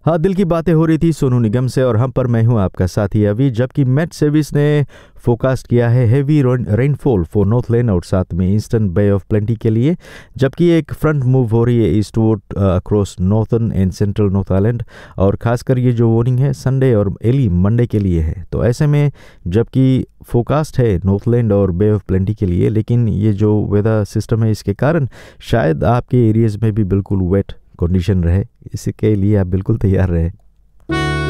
हाँ, दिल की बातें हो रही थी सोनू निगम से, और हम पर मैं हूँ आपका साथी अभी। जबकि मेट सर्विस ने फोरकास्ट किया है हेवी रेनफॉल फॉर नॉर्थलैंड और साथ में ईस्टर्न बे ऑफ प्लेंटी के लिए, जबकि एक फ्रंट मूव हो रही है eastward across northern and central north island, और खासकर ये जो वार्निंग है संडे और अर्ली मंडे के लिए है। तो ऐसे में जबकि फोरकास्ट है नॉर्थलैंड और बे ऑफ प्लेंटी के लिए, लेकिन ये जो वेदर सिस्टम है इसके कारण शायद आपके एरियाज़ में भी बिल्कुल वेट कंडीशन रहे। इसके लिए आप बिल्कुल तैयार रहे।